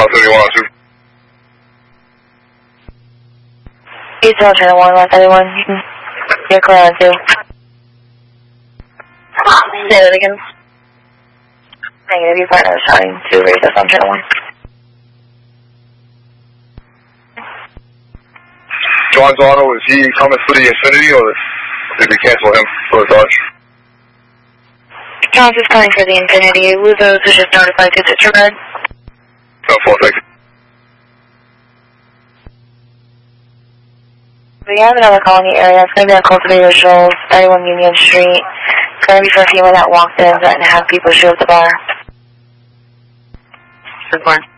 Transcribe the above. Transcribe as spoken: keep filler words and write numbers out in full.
South seventy-one oh two. East South seventy-one, one seventy-one. You can get clear on two. Say that again. Negative, your partner is shouting to raise us on channel one. John Zano, is he coming for the Infinity or did we cancel him for the Dodge? John's is coming for the Infinity. Luzos was just notified to Citrus Red. No, full thank you. We have another call in the area. It's going to be on Cultivator Shoals, thirty-one Union Street. It's going to be for a female that walked in and have people show at the bar. Good morning.